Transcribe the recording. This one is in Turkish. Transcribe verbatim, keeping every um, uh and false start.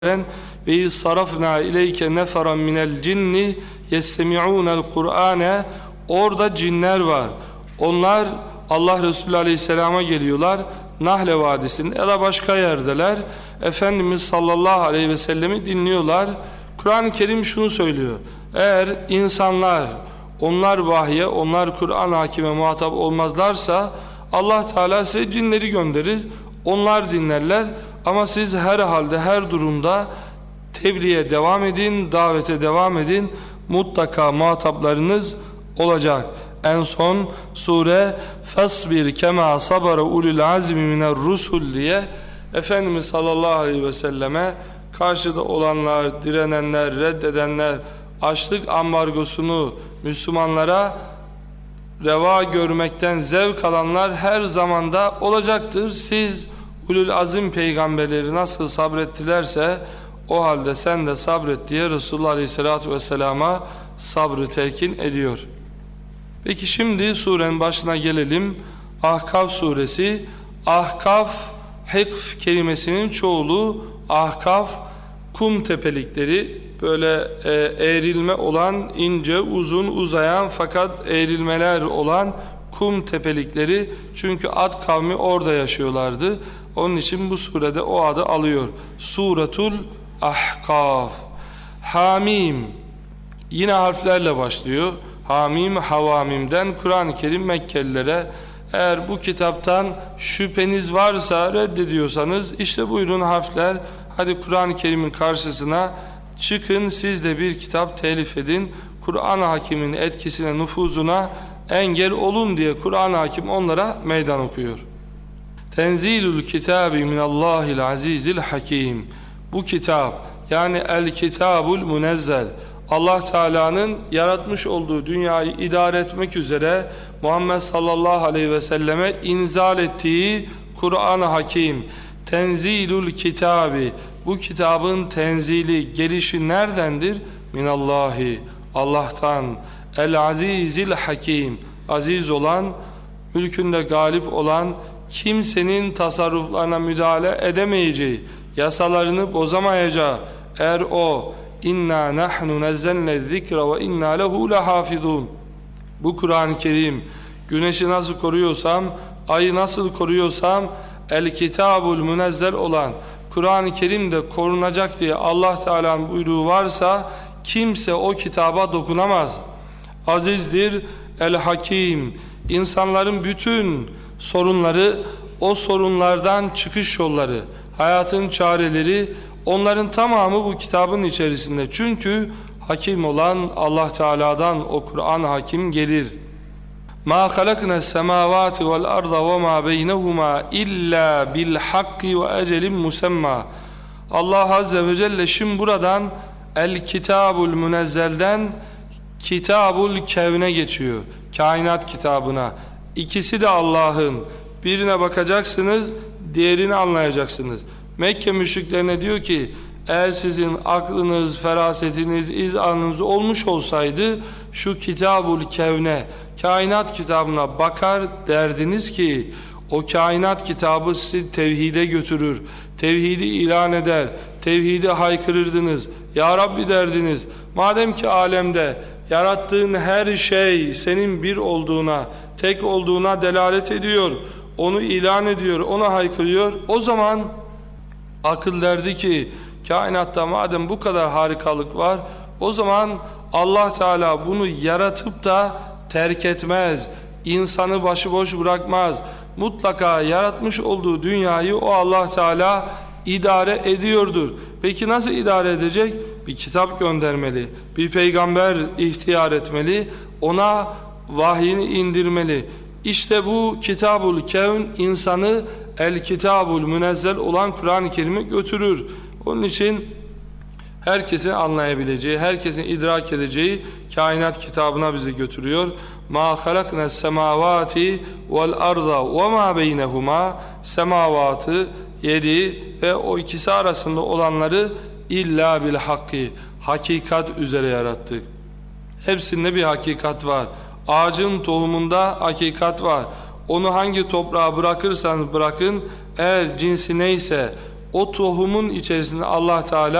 ve sarafna ileyke neferan minel cinni yestemi'unel Kur'ane. Orada cinler var. Onlar Allah Resulü Aleyhisselam'a geliyorlar. Nahle Vadisi'nde ya da başka yerdeler. Efendimiz sallallahu aleyhi ve sellemi dinliyorlar. Kur'an-ı Kerim şunu söylüyor: eğer insanlar, onlar vahye, onlar Kur'an hakime muhatap olmazlarsa Allah Teala size cinleri gönderir. Onlar dinlerler. Ama siz her halde, her durumda tebliğe devam edin, davete devam edin. Mutlaka muhataplarınız olacak. En son sure "Fasbir kema sabara ulul azmi miner rusul" diye Efendimiz sallallahu aleyhi ve selleme karşıda olanlar, direnenler, reddedenler, açlık ambargosunu Müslümanlara reva görmekten zevk alanlar her zamanda olacaktır. Siz ulul azim peygamberleri nasıl sabrettilerse o halde sen de sabret diye Resulullah Aleyhisselatü Vesselam'a sabrı telkin ediyor. Peki şimdi surenin başına gelelim. Ahkaf suresi. Ahkaf, hikf kelimesinin çoğulu. Ahkaf, kum tepelikleri, böyle e, eğrilme olan, ince, uzun, uzayan fakat eğrilmeler olan kum tepelikleri. Çünkü Ad kavmi orada yaşıyorlardı. Onun için bu surede o adı alıyor. Suretul Ahkaf. Hamim, yine harflerle başlıyor. Hamim, Havamim'den Kur'an-ı Kerim Mekkelilere, eğer bu kitaptan şüpheniz varsa, reddediyorsanız işte buyurun harfler, hadi Kur'an-ı Kerim'in karşısına çıkın, siz de bir kitap telif edin. Kur'an-ı Hakim'in etkisine, nüfuzuna engel olun diye Kur'an-ı Hakim onlara meydan okuyor. Tenzilul kitabi minallahil azizil hakim. Bu kitap, yani el kitabul münezzel, Allah Teala'nın yaratmış olduğu dünyayı idare etmek üzere Muhammed sallallahu aleyhi ve selleme inzal ettiği Kur'an-ı Hakim. Tenzilul kitabi, bu kitabın tenzili, gelişi neredendir? Minallahi, Allah'tan. El azizil hakim, aziz olan, mülkünde galip olan, kimsenin tasarruflarına müdahale edemeyeceği, yasalarını bozamayacağı, eğer o inna nahnu nezzelne zikra ve inna lehu lehafizun, bu Kur'an-ı Kerim güneşi nasıl koruyorsam, ayı nasıl koruyorsam, el kitabul münezzel olan Kur'an-ı Kerim de korunacak diye Allah Teala'nın buyruğu varsa kimse o kitaba dokunamaz. Azizdir, el hakim, insanların bütün sorunları, o sorunlardan çıkış yolları, hayatın çareleri, onların tamamı bu kitabın içerisinde. Çünkü hakim olan Allah Teala'dan o Kur'an hakim gelir. Ma halakna semavati vel arda ve ma beynehuma illa bil hakki ve ecelin musemma. Allah Azze ve Celle şimdi buradan el kitabul münezzelden kitabul kevne geçiyor. Kainat kitabına. İkisi de Allah'ın. Birine bakacaksınız, diğerini anlayacaksınız. Mekke müşriklerine diyor ki, eğer sizin aklınız, ferasetiniz, izanınız olmuş olsaydı şu kitabul kevne, kainat kitabına bakar derdiniz ki o kainat kitabı sizi tevhide götürür, tevhidi ilan eder, tevhidi haykırırdınız. Ya Rabbi derdiniz, madem ki alemde yarattığın her şey senin bir olduğuna, tek olduğuna delalet ediyor, onu ilan ediyor, ona haykırıyor, o zaman akıl derdi ki kainatta madem bu kadar harikalık var, o zaman Allah Teala bunu yaratıp da terk etmez, insanı başıboş bırakmaz. Mutlaka yaratmış olduğu dünyayı o Allah Teala idare ediyordur. Peki nasıl idare edecek? Bir kitap göndermeli, bir peygamber ihtiyar etmeli, ona vahyini indirmeli. İşte bu kitabul kevn insanı el kitabul münezzel olan Kur'an-ı Kerim'e götürür. Onun için herkesin anlayabileceği, herkesin idrak edeceği kainat kitabına bizi götürüyor. Ma halaknes semavati vel arda ve ma beynehuma, semavatı, yeri ve o ikisi arasında olanları illa bil hakki, hakikat üzere yarattık. Hepsinde bir hakikat var. Ağacın tohumunda hakikat var. Onu hangi toprağa bırakırsanız bırakın, eğer cinsi neyse o tohumun içerisinde Allah Teala